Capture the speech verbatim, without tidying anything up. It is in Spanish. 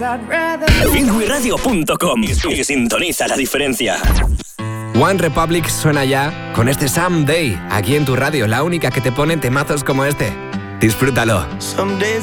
Pingüi Radio punto com y sintoniza la diferencia. One Republic suena ya con este Someday, aquí en tu radio, la única que te pone temazos como este. Disfrútalo.